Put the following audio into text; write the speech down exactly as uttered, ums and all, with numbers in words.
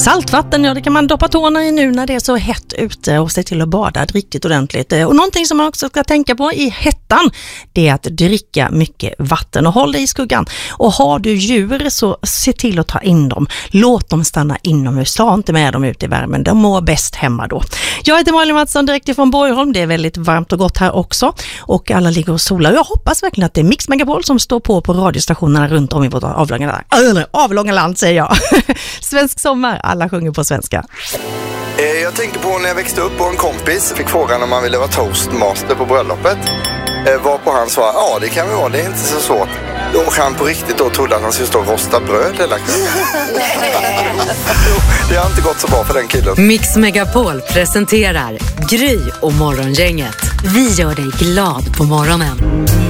Saltvatten, ja det kan man doppa tårna i nu när det är så hett ute och se till att bada riktigt ordentligt. Och någonting som man också ska tänka på i hettan, det är att dricka mycket vatten och håll dig i skuggan. Och har du djur så se till att ta in dem. Låt dem stanna inomhus, ta inte med dem ut i värmen. De mår bäst hemma då. Jag heter Malin Mattsson direkt ifrån Borgholm. Det är väldigt varmt och gott här också. Och alla ligger och solar. Jag hoppas verkligen att det är Mix Megapol som står på på radiostationerna runt om i vårt avlånga, äh, avlånga land, säger jag. Svensk sommar, alla sjunger på svenska. Jag tänker på när jag växte upp och en kompis fick frågan om man ville vara toastmaster på bröllopet. Varpå han sa, ja det kan vi vara, det är inte så svårt. Och han på riktigt då trodde att han skulle stå och rosta bröd eller det har inte gått så bra för den killen. Mix Megapol presenterar Gry och Morgongänget. Vi gör dig glad på morgonen.